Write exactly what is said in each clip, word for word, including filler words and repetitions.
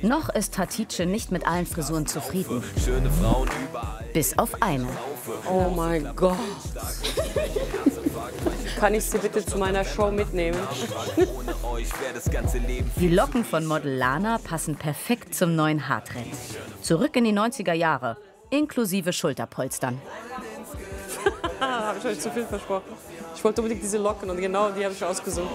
Noch ist Hatice nicht mit allen Frisuren zufrieden. Bis auf eine. Oh mein Gott. Kann ich sie bitte zu meiner Show mitnehmen? Die Locken von Model Lana passen perfekt zum neuen Haartrend. Zurück in die neunziger Jahre, inklusive Schulterpolstern. Habe ich euch zu viel versprochen. Ich wollte unbedingt diese Locken und genau die habe ich ausgesucht.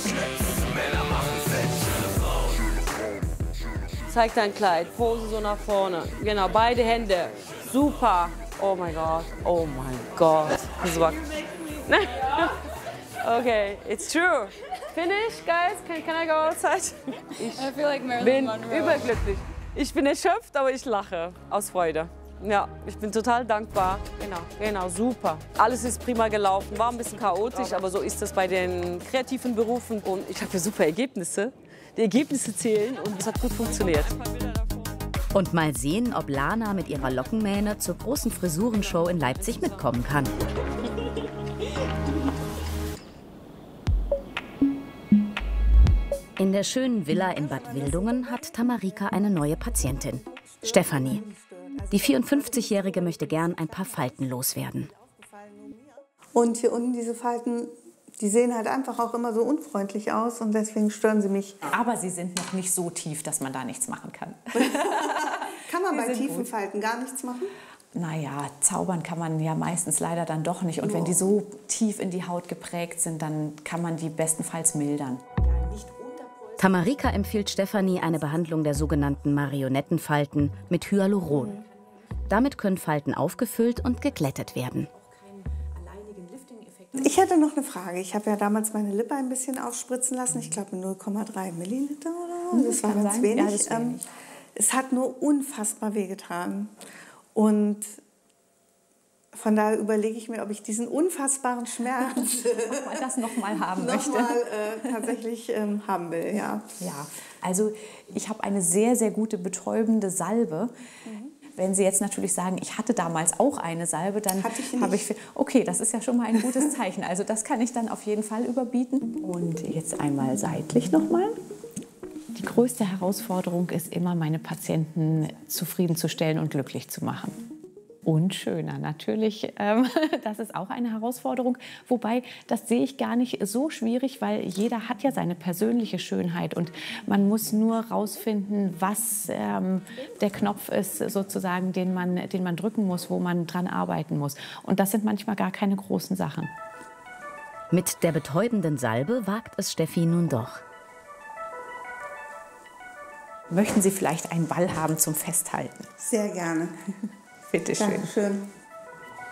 Zeig dein Kleid, Pose so nach vorne. Genau, beide Hände. Super. Oh mein Gott. Oh mein Gott. Das war... Okay, it's true. Finish, guys. Can, can I go outside? Ich I feel like bin Marilyn Monroe. überglücklich. Ich bin erschöpft, aber ich lache aus Freude. Ja, ich bin total dankbar. Genau, genau, super. Alles ist prima gelaufen, war ein bisschen chaotisch, aber so ist das bei den kreativen Berufen. Und ich habe ja super Ergebnisse. Die Ergebnisse zählen und es hat gut funktioniert. Und mal sehen, ob Lana mit ihrer Lockenmähne zur großen Frisurenshow in Leipzig mitkommen kann. In der schönen Villa in Bad Wildungen hat Tamarika eine neue Patientin, Stefanie. Die vierundfünfzigjährige möchte gern ein paar Falten loswerden. Und hier unten diese Falten, die sehen halt einfach auch immer so unfreundlich aus und deswegen stören sie mich. Aber sie sind noch nicht so tief, dass man da nichts machen kann. Kann man Sie bei sind tiefen gut. Falten gar nichts machen? Naja, zaubern kann man ja meistens leider dann doch nicht. Und wenn die so tief in die Haut geprägt sind, dann kann man die bestenfalls mildern. Tamarika empfiehlt Stefanie eine Behandlung der sogenannten Marionettenfalten mit Hyaluron. Damit können Falten aufgefüllt und geglättet werden. Ich hätte noch eine Frage. Ich habe ja damals meine Lippe ein bisschen aufspritzen lassen. Ich glaube null Komma drei Milliliter oder so. Das war Kann ganz sein. wenig. Ja, das ist Ähm, wenig. Es hat nur unfassbar wehgetan. Und von daher überlege ich mir, ob ich diesen unfassbaren Schmerz Ob man das noch mal haben möchte. nochmal äh, tatsächlich ähm, haben will. Ja. Ja, also ich habe eine sehr, sehr gute betäubende Salbe. Wenn Sie jetzt natürlich sagen, ich hatte damals auch eine Salbe, dann Hatte ich nicht. habe ich... Okay, das ist ja schon mal ein gutes Zeichen. Also das kann ich dann auf jeden Fall überbieten. Und jetzt einmal seitlich nochmal. Die größte Herausforderung ist immer, meine Patienten zufriedenzustellen und glücklich zu machen. Und schöner natürlich, ähm, das ist auch eine Herausforderung. Wobei, das sehe ich gar nicht so schwierig, weil jeder hat ja seine persönliche Schönheit. Und man muss nur rausfinden, was ähm, der Knopf ist, sozusagen, den man, den man drücken muss, wo man dran arbeiten muss. Und das sind manchmal gar keine großen Sachen. Mit der betäubenden Salbe wagt es Steffi nun doch. Möchten Sie vielleicht einen Ball haben zum Festhalten? Sehr gerne. Bitte schön. Dankeschön.